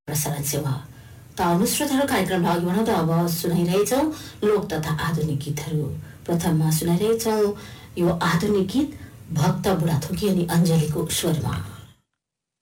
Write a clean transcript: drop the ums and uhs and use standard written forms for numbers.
प्रसारण सेवा। ताउनु श्रोताहरू, कार्यक्रमलाई अघि बढाउँदा अब सुनाइरहेछौँ लोक तथा आधुनिक गीतहरू। प्रथममा सुनाइरहेछौँ यो आधुनिक गीत भक्त बुढाथोकी अनि अञ्जलीको स्वरमा।